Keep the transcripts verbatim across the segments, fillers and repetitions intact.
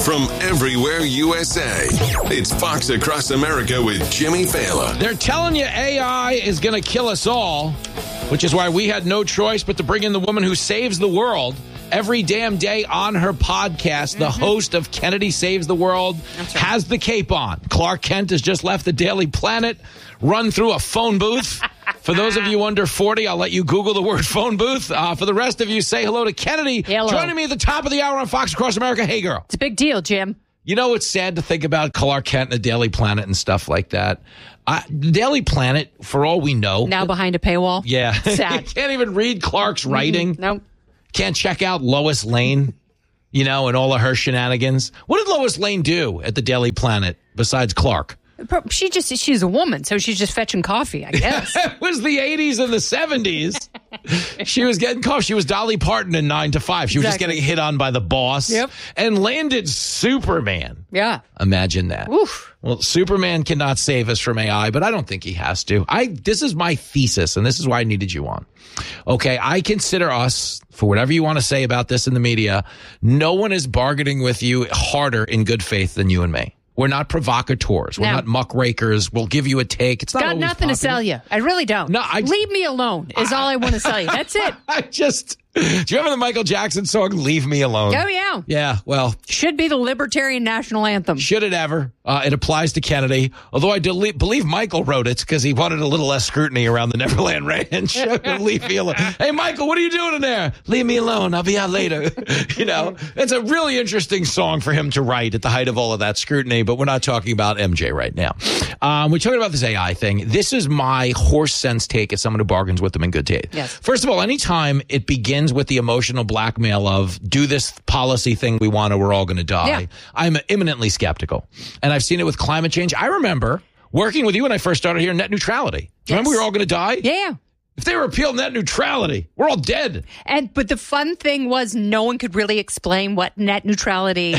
from everywhere U S A. It's Fox Across America with Jimmy Fallon. They're telling you A I is going to kill us all, which is why we had no choice but to bring in the woman who saves the world every damn day on her podcast. Mm-hmm. The host of Kennedy Saves the World right. has the cape on. Clark Kent has just left the Daily Planet, run through a phone booth. For those of you under forty, I'll let you Google the word phone booth. Uh, for the rest of you, say hello to Kennedy. Hello. Joining me at the top of the hour on Fox Across America. Hey, girl. It's a big deal, Jim. You know, it's sad to think about Clark Kent and the Daily Planet and stuff like that. Uh, the Daily Planet, for all we know. Now behind a paywall. Yeah. Sad. You can't even read Clark's writing. Mm-hmm. Nope. Can't check out Lois Lane, you know, and all of her shenanigans. What did Lois Lane do at the Daily Planet besides Clark? She just, she's a woman, so she's just fetching coffee, I guess. It was the eighties and the seventies. She was getting coffee. She was Dolly Parton in nine to five. She was exactly. just getting hit on by the boss. Yep. And landed Superman. Yeah. Imagine that. Oof. Well, Superman cannot save us from A I, but I don't think he has to. I This is my thesis, and this is why I needed you on. Okay, I consider us, for whatever you want to say about this in the media, no one is bargaining with you harder in good faith than you and me. We're not provocateurs. We're no. not muckrakers. We'll give you a take. It's not got nothing popular. to sell you. I really don't. No, I, Leave me alone is I, all I want to sell you. That's it. I just... Do you remember the Michael Jackson song, Leave Me Alone? Oh, yeah. Yeah, well... Should be the Libertarian National Anthem. Should it ever? Uh, it applies to Kennedy. Although I del- believe Michael wrote it because he wanted a little less scrutiny around the Neverland Ranch. Leave me alone. Hey, Michael, what are you doing in there? Leave me alone. I'll be out later. You know, it's a really interesting song for him to write at the height of all of that scrutiny, but we're not talking about M J right now. Um, we're talking about this A I thing. This is my horse sense take as someone who bargains with them in good taste. Yes. First of all, anytime it begins with the emotional blackmail of do this policy thing we want or we're all going to die, yeah. I'm imminently skeptical. And I've seen it with climate change. I remember working with you when I first started here, net neutrality. Yes. Remember we were all going to die? Yeah. If they repeal net neutrality, we're all dead. And but the fun thing was no one could really explain what net neutrality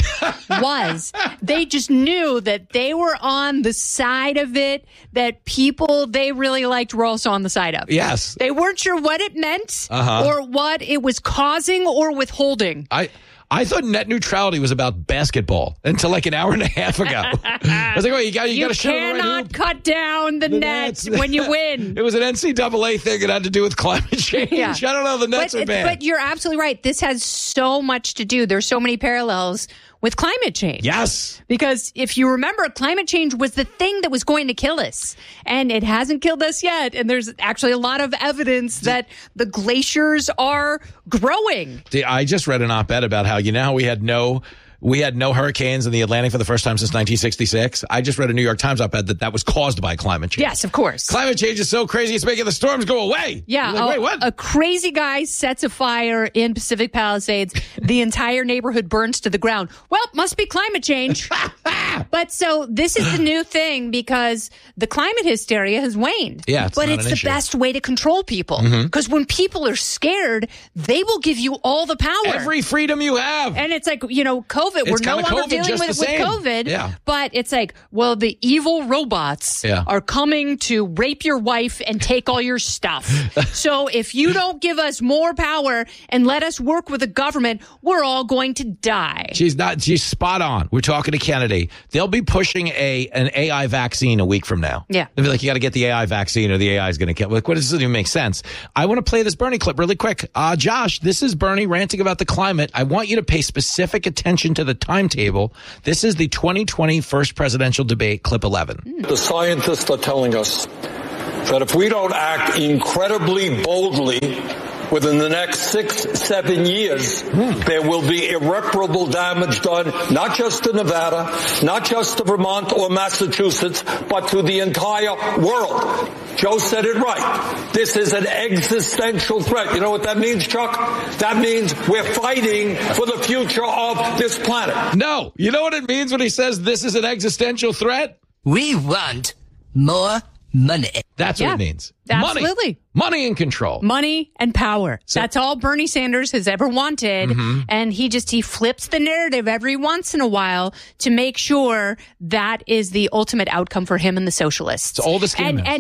was. They just knew that they were on the side of it that people they really liked were also on the side of. Yes. They weren't sure what it meant uh-huh. or what it was causing or withholding. I I thought net neutrality was about basketball until like an hour and a half ago. I was like, "Wait, you got you, you got to show the right cannot hoop. cut down the, the nets, nets when you win." It was an N C double A thing. It had to do with climate change. Yeah. I don't know. The nets but, are bad. But you're absolutely right. This has so much to do. There's so many parallels with climate change. Yes. Because if you remember, climate change was the thing that was going to kill us. And it hasn't killed us yet. And there's actually a lot of evidence that the glaciers are growing. I just read an op-ed about how, you know, how we had no... We had no hurricanes in the Atlantic for the first time since nineteen sixty-six. I just read a New York Times op-ed that that was caused by climate change. Yes, of course. Climate change is so crazy, it's making the storms go away. Yeah. Like, a, wait, what? A crazy guy sets a fire in Pacific Palisades. The entire neighborhood burns to the ground. Well, must be climate change. But so this is the new thing because the climate hysteria has waned. Yeah, it's But not it's an the issue. best way to control people. Because mm-hmm. when people are scared, they will give you all the power. Every freedom you have. And it's like, you know, COVID. It's We're no longer COVID, dealing with, with COVID. Yeah. But it's like, well, the evil robots yeah. are coming to rape your wife and take all your stuff. So if you don't give us more power and let us work with the government, we're all going to die. She's not. She's spot on. We're talking to Kennedy. They'll be pushing a an A I vaccine a week from now. Yeah. They'll be like, you got to get the A I vaccine or the A I is going to kill. Like, what does this even make sense? I want to play this Bernie clip really quick. Uh, Josh, this is Bernie ranting about the climate. I want you to pay specific attention to the timetable. This is the twenty twenty first presidential debate, clip eleven. The scientists are telling us that if we don't act incredibly boldly within the next six, seven years, mm. there will be irreparable damage done, not just to Nevada, not just to Vermont or Massachusetts, but to the entire world. Joe said it right. This is an existential threat. You know what that means, Chuck? That means we're fighting for the future of this planet. No. You know what it means when he says this is an existential threat? We want more money. That's yeah, what it means. Absolutely. Money. Money and control. Money and power. So, That's all Bernie Sanders has ever wanted. Mm-hmm. And he just, he flips the narrative every once in a while to make sure that is the ultimate outcome for him and the socialists. It's all the scheme and, is. and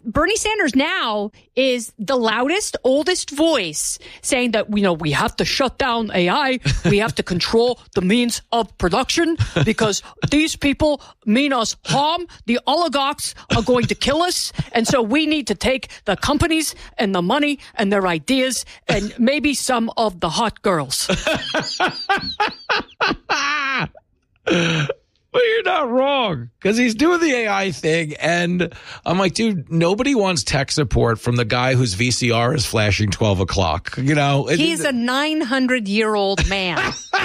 Bernie Sanders now is the loudest, oldest voice saying that, you know, we have to shut down A I. We have to control the means of production because these people mean us harm. The oligarchs are going to kill us. And so we need to take the companies and the money and their ideas and maybe some of the hot girls. Well, you're not wrong, because he's doing the A I thing, and I'm like, dude, nobody wants tech support from the guy whose V C R is flashing twelve o'clock. You know, he's a nine hundred year old man.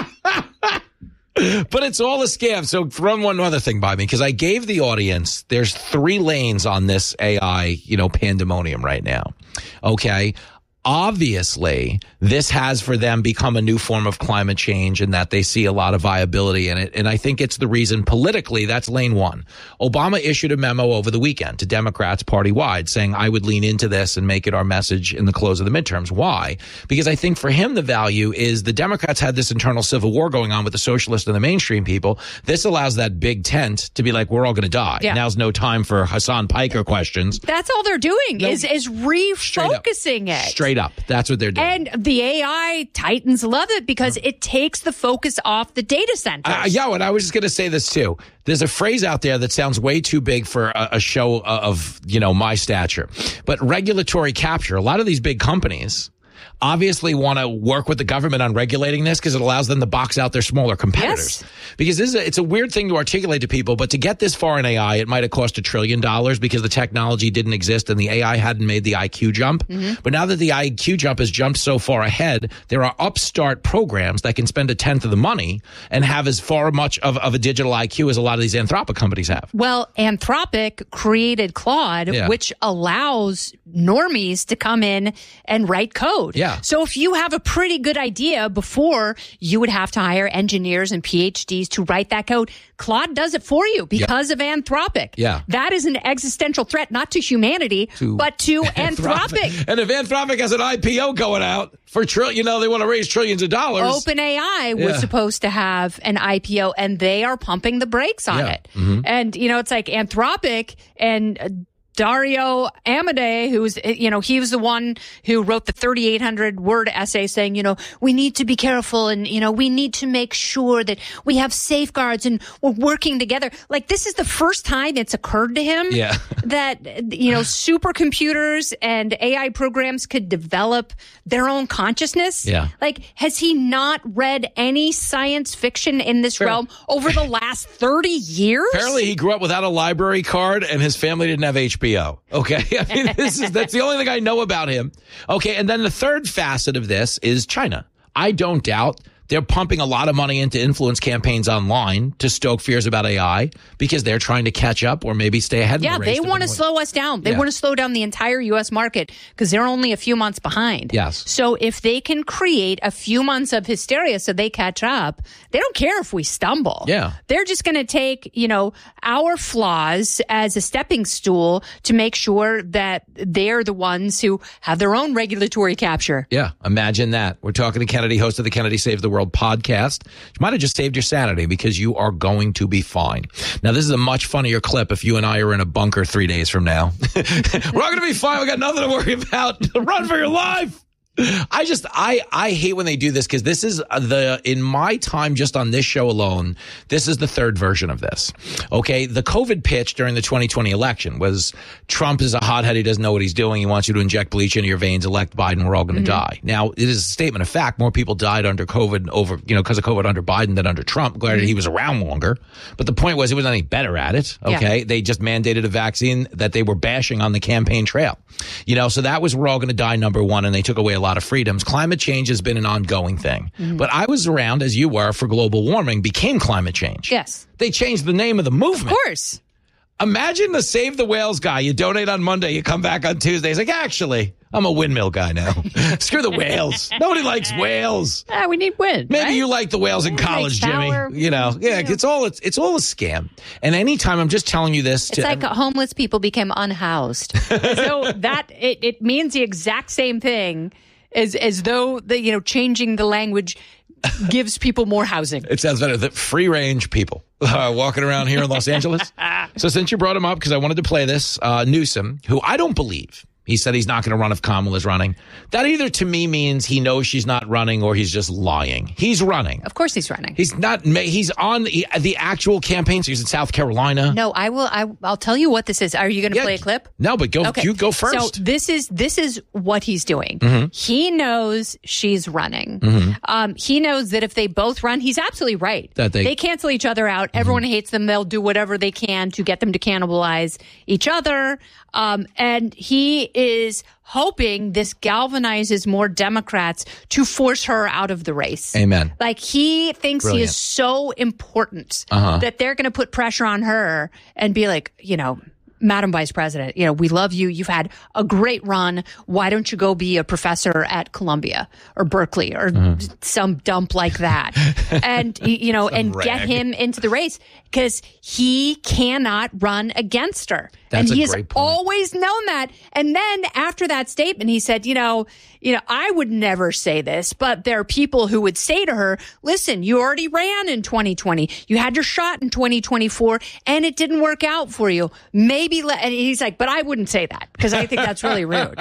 But it's all a scam. So run one other thing by me, because I gave the audience, there's three lanes on this A I, you know, pandemonium right now. Okay. Obviously, this has for them become a new form of climate change, and that they see a lot of viability in it. And I think it's the reason politically that's lane one. Obama issued a memo over the weekend to Democrats party wide saying, I would lean into this and make it our message in the close of the midterms. Why? Because I think for him, the value is the Democrats had this internal civil war going on with the socialists and the mainstream people. This allows that big tent to be like, we're all going to die. Yeah. Now's no time for Hassan Piker questions. That's all they're doing No, is, is refocusing it. Straight up. That's what they're doing. And the A I titans love it because it takes the focus off the data centers. Uh, yeah, and I was just going to say this too. There's a phrase out there that sounds way too big for a, a show of, you know, my stature. But regulatory capture, a lot of these big companies obviously want to work with the government on regulating this because it allows them to box out their smaller competitors. Yes. Because this is a, it's a weird thing to articulate to people, but to get this far in A I, it might have cost a trillion dollars because the technology didn't exist and the A I hadn't made the I Q jump. Mm-hmm. But now that the I Q jump has jumped so far ahead, there are upstart programs that can spend a tenth of the money and have as far much of, of a digital I Q as a lot of these Anthropic companies have. Well, Anthropic created Claude, Yeah. which allows normies to come in and write code. Yeah. So if you have a pretty good idea before, you would have to hire engineers and P H Ds to write that code. Claude does it for you because of Anthropic. Yeah. That is an existential threat, not to humanity, To but to Anthropic. And if Anthropic has an I P O going out for trill, you know, they want to raise trillions of dollars. OpenAI was Yeah. supposed to have an I P O, and they are pumping the brakes on Yeah. it. Mm-hmm. And, you know, it's like Anthropic and uh, Dario Amodei, who's, you know, he was the one who wrote the thirty-eight hundred word essay saying, you know, we need to be careful and, you know, we need to make sure that we have safeguards and we're working together. Like, this is the first time it's occurred to him Yeah. that, you know, supercomputers and A I programs could develop their own consciousness. Yeah. Like, has he not read any science fiction in this Sure. realm over the last thirty years? Apparently, he grew up without a library card, and his family didn't have H B O. Okay, I mean, this is that's the only thing I know about him. Okay, and then the third facet of this is China. I don't doubt they're pumping a lot of money into influence campaigns online to stoke fears about A I because they're trying to catch up or maybe stay ahead. Yeah, in the race they want to depending slow us down. They Yeah. want to slow down the entire U S market because they're only a few months behind. Yes. So if they can create a few months of hysteria so they catch up, they don't care if we stumble. Yeah. They're just going to take, you know, our flaws as a stepping stool to make sure that they're the ones who have their own regulatory capture. Yeah, imagine that. We're talking to Kennedy, host of the Kennedy Save the World podcast. You might have just saved your sanity because you are going to be fine. Now, this is a much funnier clip if you and I are in a bunker three days from now. We're all going to be fine. We got nothing to worry about. Run for your life. I just, I, I hate when they do this because this is the, in my time just on this show alone, this is the third version of this. Okay. The COVID pitch during the twenty twenty election was Trump is a hothead. He doesn't know what he's doing. He wants you to inject bleach into your veins, elect Biden. We're all going to Mm-hmm. die. Now, it is a statement of fact. More people died under COVID over, you know, because of COVID under Biden than under Trump. Glad Mm-hmm. he was around longer. But the point was he wasn't any better at it. Okay. Yeah. They just mandated a vaccine that they were bashing on the campaign trail. You know, so that was we're all going to die number one. And they took away a lot of freedoms. Climate change has been an ongoing thing. Mm-hmm. But I was around, as you were, for global warming became climate change. Yes. They changed the name of the movement. Of course. Imagine the Save the Whales guy. You donate on Monday, you come back on Tuesday. He's like, actually, I'm a windmill guy now. Screw the whales. Nobody likes whales. Ah, we need wind. Maybe right? you like the whales in Yeah, college, like Jimmy. power. You know, yeah, it's all it's, it's all a scam. And anytime I'm just telling you this It's to like homeless people became unhoused. So that it, it means the exact same thing as as though the you know changing the language gives people more housing. it sounds better. The free range people. uh, walking around here in Los Angeles. So since you brought him up, because I wanted to play this, uh, Newsom, who I don't believe, he said he's not going to run if Kamala's running. That either to me means he knows she's not running or he's just lying. He's running. Of course he's running. He's not. He's on the, the actual campaign. So he's in South Carolina. No, I will. I, I'll tell you what this is. Are you going to Yeah, play a clip? No, but go. Okay. You go first. So this is this is what he's doing. Mm-hmm. He knows she's running. Mm-hmm. Um, he knows that if they both run, he's absolutely right. That they- they cancel each other out. Mm-hmm. Everyone hates them. They'll do whatever they can to get them to cannibalize each other. Um, and he is hoping this galvanizes more Democrats to force her out of the race. Amen. Like he thinks Brilliant. he is so important Uh-huh. that they're going to put pressure on her and be like, you know, Madam Vice President, you know, we love you. You've had a great run. Why don't you go be a professor at Columbia or Berkeley or Mm-hmm. some dump like that? And, you know, and rag. get him into the race because he cannot run against her. That's and he a has great point. always known that. And then after that statement, he said, you know, you know, I would never say this, but there are people who would say to her, listen, you already ran in twenty twenty. You had your shot in twenty twenty-four and it didn't work out for you. Maybe, let, and he's like, but I wouldn't say that because I think that's really rude.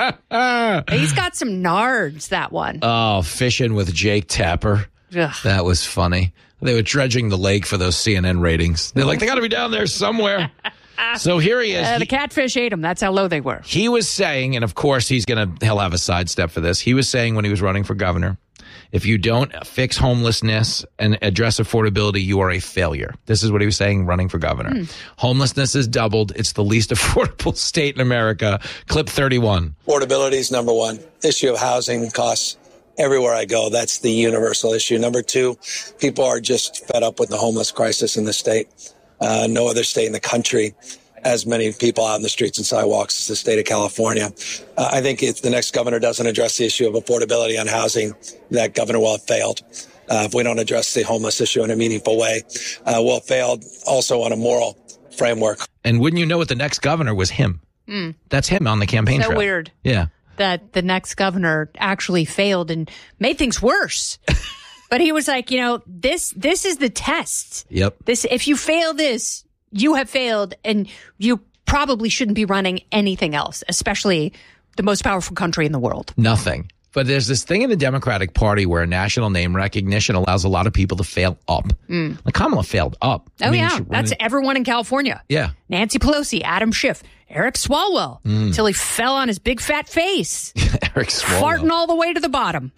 He's got some nards, that one. Oh, fishing with Jake Tapper. Ugh. That was funny. They were dredging the lake for those C N N ratings. They're like, they got to be down there somewhere. So here he is. Uh, the He- catfish ate him. That's how low they were. He was saying, and of course he's going to, he'll have a sidestep for this. He was saying when he was running for governor, if you don't fix homelessness and address affordability, you are a failure. This is what he was saying running for governor. Mm. Homelessness is doubled. It's the least affordable state in America. Clip thirty-one. Affordability is number one. Issue of housing costs everywhere I go. That's the universal issue. Number two, people are just fed up with the homeless crisis in the state. Uh, no other state in the country as many people out in the streets and sidewalks as the state of California. Uh, I think if the next governor doesn't address the issue of affordability on housing, that governor will have failed. Uh, if we don't address the homeless issue in a meaningful way, uh, we'll have failed also on a moral framework. And wouldn't you know it, the next governor was him. That's him on the campaign So trail. weird. Yeah. That the next governor actually failed and made things worse. But he was like, you know, this this is the test. Yep. This if you fail this, you have failed, and you probably shouldn't be running anything else, especially the most powerful country in the world. Nothing. But there's this thing in the Democratic Party where national name recognition allows a lot of people to fail up. Like Kamala failed up. Oh, I mean, yeah. she- That's everyone in California. Yeah. Nancy Pelosi, Adam Schiff, Eric Swalwell, until he fell on his big fat face, Eric Swalwell. farting all the way to the bottom.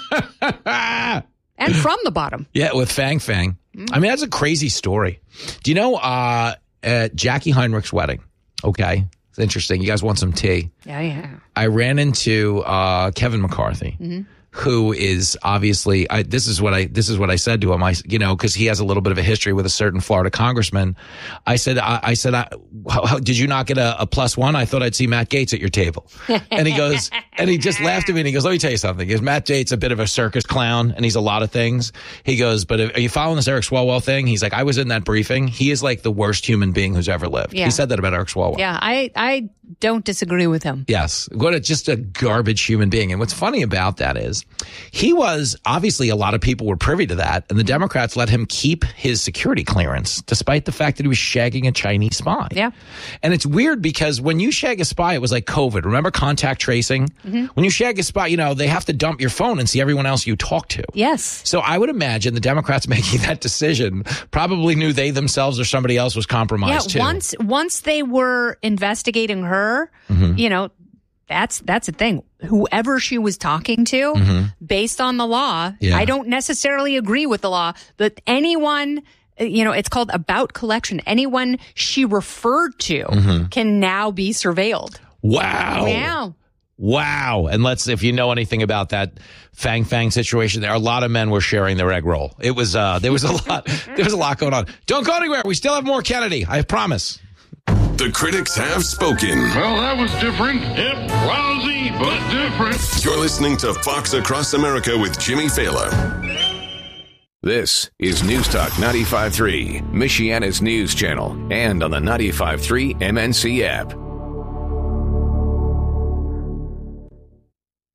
And from the bottom. Yeah, with Fang Fang. I mean, that's a crazy story. Do you know uh, at Jackie Heinrich's wedding? Okay. It's interesting. You guys want some tea? Yeah, yeah. I ran into uh, Kevin McCarthy, Mm-hmm. who is obviously. I, this is what I. This is what I said to him. I, you know, because he has a little bit of a history with a certain Florida congressman. I said, I, I said, I, how, how, did you not get a, a plus one? I thought I'd see Matt Gaetz at your table. And he goes, and he just laughed at me and he goes, let me tell you something. Because Matt Gaetz a bit of a circus clown and he's a lot of things. He goes, but if, are you following this Eric Swalwell thing? He's like, I was in that briefing. He is like the worst human being who's ever lived. Yeah. He said that about Eric Swalwell. Yeah, I, I don't disagree with him. Yes. What a, just a garbage human being. And what's funny about that is he was obviously a lot of people were privy to that. And the Democrats let him keep his security clearance despite the fact that he was shagging a Chinese spy. Yeah. And it's weird because when you shag a spy, it was like COVID. Remember contact tracing? Mm-hmm. When you shag a spy, you know, they have to dump your phone and see everyone else you talk to. Yes. So I would imagine the Democrats making that decision probably knew they themselves or somebody else was Yeah, compromised too. once once they were investigating her, Mm-hmm. you know, that's that's the thing. Whoever she was talking to, based on the law, Mm-hmm. Yeah. I don't necessarily agree with the law, but anyone, you know, it's called about collection. Anyone she referred to Mm-hmm. can now be surveilled. Wow. Yeah. Wow. And let's, if you know anything about that Fang Fang situation, there are a lot of men were sharing their egg roll. It was, uh, there was a lot, there was a lot going on. Don't go anywhere. We still have more Kennedy. I promise. The critics have spoken. Well, that was different. Yep, lousy, but different. You're listening to Fox Across America with Jimmy Fallon. This is News Talk ninety-five point three, Michiana's news channel, and on the ninety-five point three M N C app.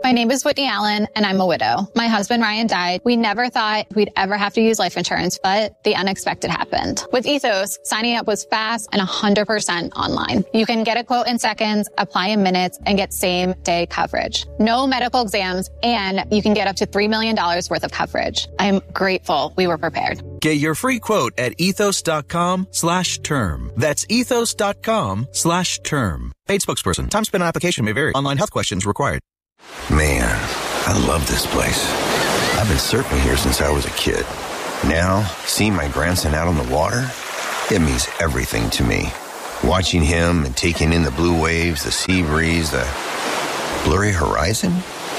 My name is Whitney Allen, and I'm a widow. My husband, Ryan, died. We never thought we'd ever have to use life insurance, but the unexpected happened. With Ethos, signing up was fast and one hundred percent online. You can get a quote in seconds, apply in minutes, and get same-day coverage. No medical exams, and you can get up to three million dollars worth of coverage. I'm grateful we were prepared. Get your free quote at ethos.com slash term. That's ethos.com slash term. Paid spokesperson. Time spent on application may vary. Online health questions required. Man, I love this place. I've been surfing here since I was a kid. Now, seeing my grandson out on the water, it means everything to me. Watching him and taking in the blue waves, the sea breeze, the blurry horizon.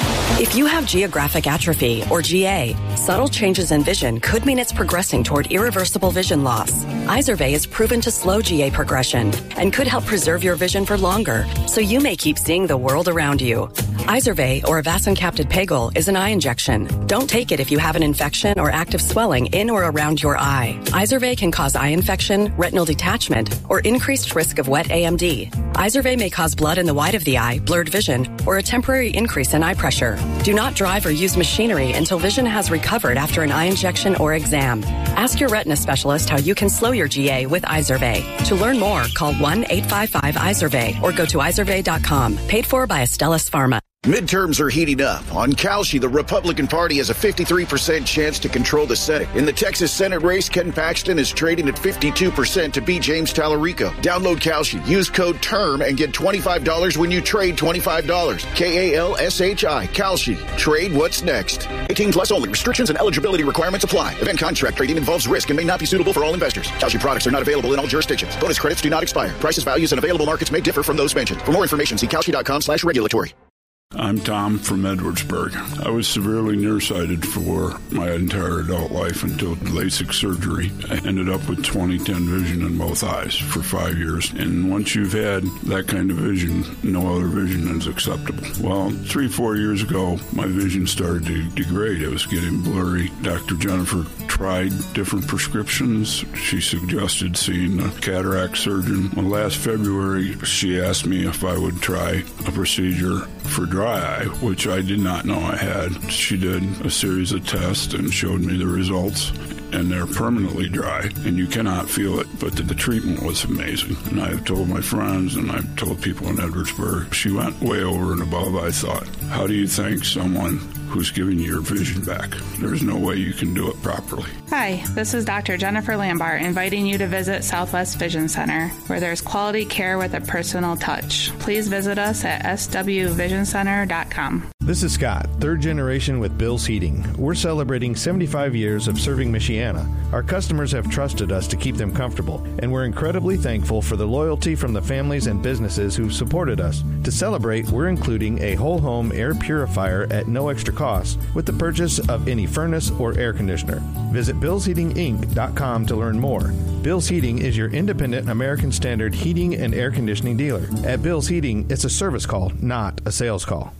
If you have geographic atrophy, or G A, subtle changes in vision could mean it's progressing toward irreversible vision loss. Izervay is proven to slow G A progression and could help preserve your vision for longer, so you may keep seeing the world around you. Izervay, or avacincaptad pegol, is an eye injection. Don't take it if you have an infection or active swelling in or around your eye. Izervay can cause eye infection, retinal detachment, or increased risk of wet A M D. Izervay may cause blood in the white of the eye, blurred vision, or a temporary increase in eye pressure. Do not drive or use machinery until vision has recovered after an eye injection or exam. Ask your retina specialist how you can slow your G A with Izervay. To learn more, call one eight five five Izervay or go to izervay dot com. Paid for by Astellas Pharma. Midterms are heating up. On Kalshi, the Republican Party has a fifty-three percent chance to control the Senate. In the Texas Senate race, Ken Paxton is trading at fifty-two percent to beat James Tallarico. Download Kalshi, use code TERM, and get twenty-five dollars when you trade twenty-five dollars. K A L S H I, Kalshi. Trade what's next. eighteen plus only. Restrictions and eligibility requirements apply. Event contract trading involves risk and may not be suitable for all investors. Kalshi products are not available in all jurisdictions. Bonus credits do not expire. Prices, values, and available markets may differ from those mentioned. For more information, see kalshi dot com slash regulatory. I'm Tom from Edwardsburg. I was severely nearsighted for my entire adult life until LASIK surgery. I ended up with twenty ten vision in both eyes for five years. And once you've had that kind of vision, no other vision is acceptable. Well, three, four years ago, my vision started to degrade. It was getting blurry. Doctor Jennifer tried different prescriptions. She suggested seeing a cataract surgeon. Well, last February, she asked me if I would try a procedure for dry eye, which I did not know I had. She did a series of tests and showed me the results, and they're permanently dry, and you cannot feel it, but the, the treatment was amazing. And I've told my friends, and I've told people in Edwardsburg, she went way over and above, I thought. How do you thank someone who's giving you your vision back? There's no way you can do it properly. Hi, this is Doctor Jennifer Lambart inviting you to visit Southwest Vision Center, where there's quality care with a personal touch. Please visit us at s w vision center dot com. This is Scott, third generation with Bill's Heating. We're celebrating seventy-five years of serving Michiana. Our customers have trusted us to keep them comfortable, and we're incredibly thankful for the loyalty from the families and businesses who've supported us. To celebrate, we're including a whole home air purifier at no extra cost with the purchase of any furnace or air conditioner. Visit bills heating inc dot com to learn more. Bill's Heating is your independent American Standard heating and air conditioning dealer. At Bill's Heating, it's a service call, not a sales call.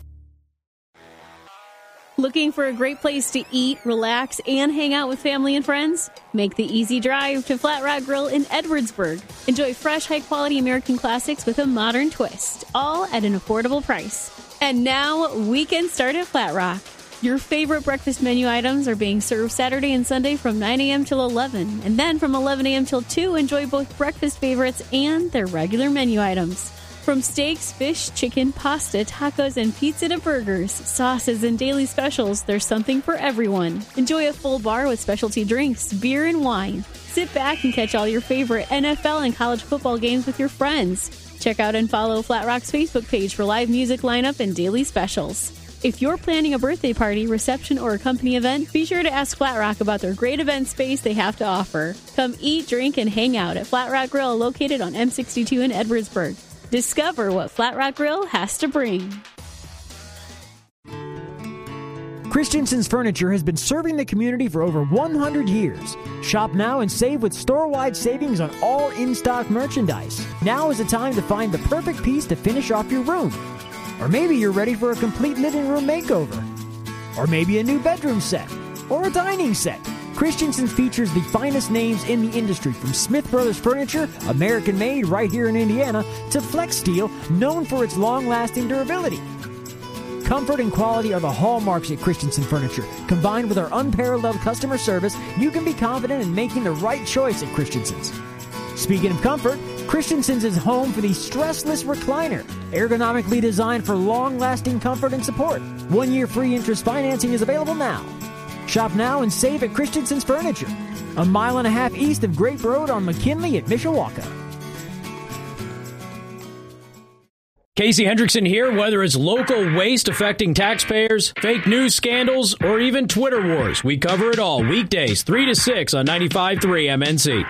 Looking for a great place to eat, relax, and hang out with family and friends? Make the easy drive to Flat Rock Grill in Edwardsburg. Enjoy fresh, high-quality American classics with a modern twist, all at an affordable price. And now, weekend start at Flat Rock. Your favorite breakfast menu items are being served Saturday and Sunday from nine a.m. till eleven. And then from eleven a.m. till two, enjoy both breakfast favorites and their regular menu items. From steaks, fish, chicken, pasta, tacos, and pizza to burgers, sauces, and daily specials, there's something for everyone. Enjoy a full bar with specialty drinks, beer, and wine. Sit back and catch all your favorite N F L and college football games with your friends. Check out and follow Flat Rock's Facebook page for live music lineup and daily specials. If you're planning a birthday party, reception, or a company event, be sure to ask Flat Rock about their great event space they have to offer. Come eat, drink, and hang out at Flat Rock Grill, located on M sixty-two in Edwardsburg. Discover what Flat Rock Grill has to bring. Christensen's Furniture has been serving the community for over one hundred years. Shop now and save with store-wide savings on all in-stock merchandise. Now is the time to find the perfect piece to finish off your room. Or maybe you're ready for a complete living room makeover. Or maybe a new bedroom set. Or a dining set. Christensen features the finest names in the industry, from Smith Brothers Furniture, American-made right here in Indiana, to Flex Steel, known for its long-lasting durability. Comfort and quality are the hallmarks at Christensen Furniture. Combined with our unparalleled customer service, you can be confident in making the right choice at Christensen's. Speaking of comfort, Christensen's is home for the stressless recliner, ergonomically designed for long-lasting comfort and support. One-year free interest financing is available now. Shop now and save at Christensen's Furniture, a mile and a half east of Grape Road on McKinley at Mishawaka. Casey Hendrickson here. Whether it's local waste affecting taxpayers, fake news scandals, or even Twitter wars, we cover it all weekdays three to six on ninety-five point three M N C.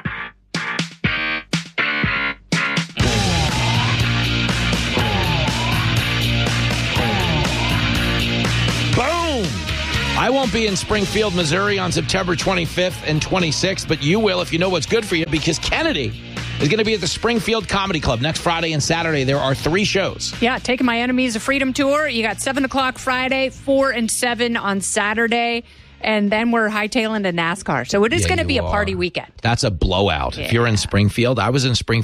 I won't be in Springfield, Missouri on September twenty-fifth and twenty-sixth, but you will if you know what's good for you, because Kennedy is going to be at the Springfield Comedy Club next Friday and Saturday. There are three shows. Yeah, Taking My Enemies a Freedom Tour. You got seven o'clock Friday, four and seven on Saturday, and then we're hightailing to NASCAR. So it is Yeah, going to be you a party are. weekend. That's a blowout. Yeah. If you're in Springfield, I was in Springfield